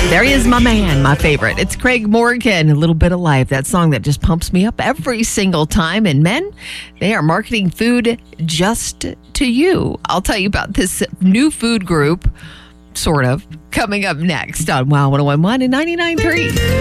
There he is, my man, my favorite. It's Craig Morgan, A Little Bit of Life, that song that just pumps me up every single time. And men, they are marketing food just to you. I'll tell you about this new food group, sort of, coming up next on Wow 101.1 and 99.3.